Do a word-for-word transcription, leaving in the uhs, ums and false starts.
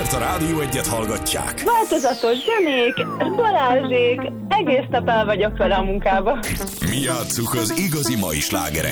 miért a Rádió Egyet hallgatják? Változatos zenék, Balázsék, egész nap el vagyok vele a munkába. Mi játsszuk az igazi mai slágereket.